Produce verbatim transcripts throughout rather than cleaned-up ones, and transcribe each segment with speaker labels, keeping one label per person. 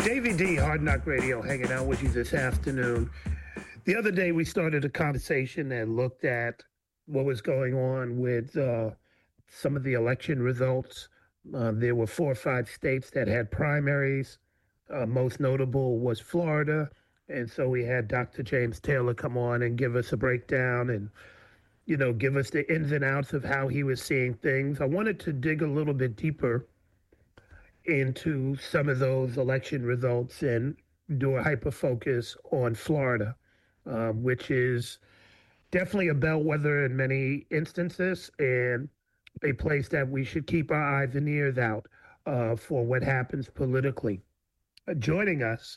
Speaker 1: J V D, Hard Knock Radio, hanging out with you this afternoon. The other day, we started a conversation that looked at what was going on with uh, some of the election results. Uh, there were four or five states that had primaries. Uh, most notable was Florida. And so we had Doctor James Taylor come on and give us a breakdown and, you know, give us the ins and outs of how he was seeing things. I wanted to dig a little bit deeper into some of those election results and do a hyper focus on Florida, uh, which is definitely a bellwether in many instances and a place that we should keep our eyes and ears out uh, for what happens politically. Uh, joining us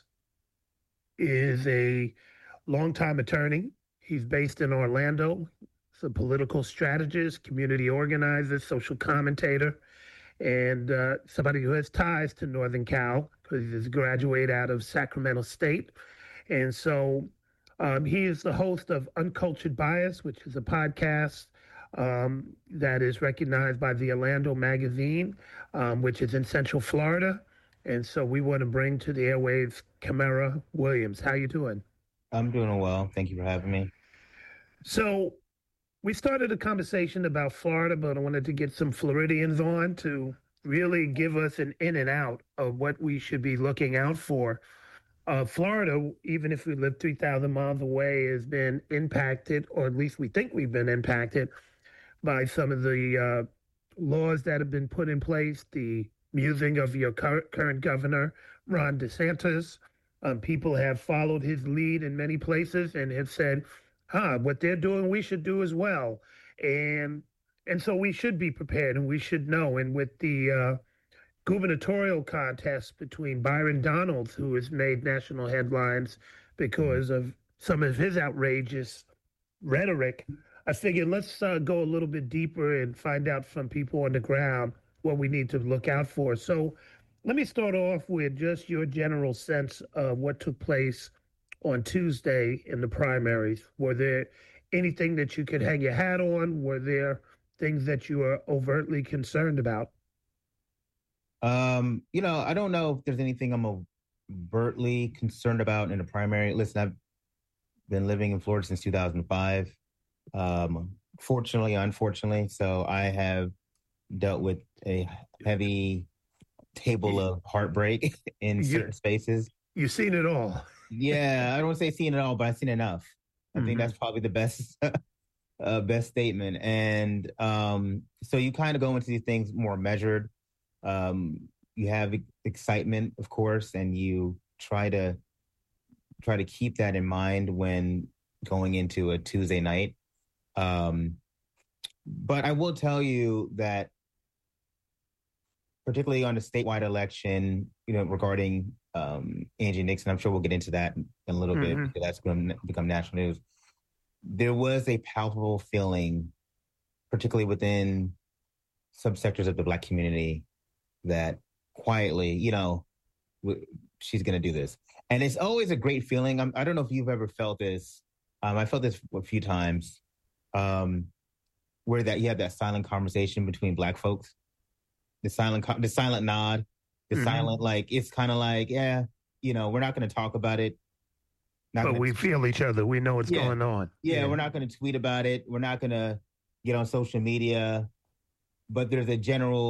Speaker 1: is a longtime attorney. He's based in Orlando. He's a political strategist, community organizer, social commentator, and uh, somebody who has ties to Northern Cal because he's a graduate out of Sacramento State. And so um, he is the host of Uncultured Bias, which is a podcast um, that is recognized by the Orlando Magazine, um, which is in Central Florida. And so we want to bring to the airwaves Kamara Williams. How you doing?
Speaker 2: I'm doing well. Thank you for having me.
Speaker 1: So we started a conversation about Florida, but I wanted to get some Floridians on to really give us an in and out of what we should be looking out for. Uh, Florida, even if we live three thousand miles away, has been impacted, or at least we think we've been impacted, by some of the uh, laws that have been put in place, the musing of your cur- current governor, Ron DeSantis. Um, people have followed his lead in many places and have said, huh, what they're doing, we should do as well. And and so we should be prepared and we should know. And with the uh, gubernatorial contest between Byron Donalds, who has made national headlines because of some of his outrageous rhetoric, I figured let's uh, go a little bit deeper and find out from people on the ground what we need to look out for. So let me start off with just your general sense of what took place on Tuesday in the primaries. Were there anything that you could hang your hat on? Were there things that you were overtly concerned about?
Speaker 2: Um, you know, I don't know if there's anything I'm overtly concerned about in the primary. Listen, I've been living in Florida since two thousand five. Um, fortunately, unfortunately, so I have dealt with a heavy table of heartbreak in certain you, spaces.
Speaker 1: You've seen it all.
Speaker 2: Yeah, I don't want to say seen it all, but I've seen enough. I mm-hmm. think that's probably the best uh, best statement. And um, so you kind of go into these things more measured. Um, you have excitement, of course, and you try to try to keep that in mind when going into a Tuesday night. Um, but I will tell you that, particularly on the statewide election, you know, regarding um, Angie Nixon, I'm sure we'll get into that in a little mm-hmm. bit because that's going to become national news. There was a palpable feeling, particularly within subsectors of the Black community, that quietly, you know, w- she's going to do this. And it's always a great feeling. I'm, I don't know if you've ever felt this. Um, I felt this a few times, um, where that you have that silent conversation between Black folks. The silent, the silent nod, the mm-hmm. silent, like, it's kind of like, yeah, you know, we're not going to talk about it.
Speaker 1: Not but we t- feel each other. We know what's
Speaker 2: yeah.
Speaker 1: going on.
Speaker 2: Yeah, yeah. We're not going to tweet about it. We're not going to get on social media. But there's a general